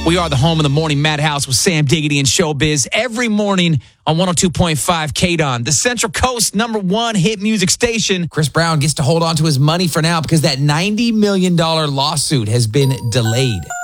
We are the home of the Morning Madhouse with Sam Diggity and Showbiz every morning on 102.5 KDON, the Central Coast #1 hit music station. Chris Brown gets to hold on to his money for now because that $90 million lawsuit has been delayed.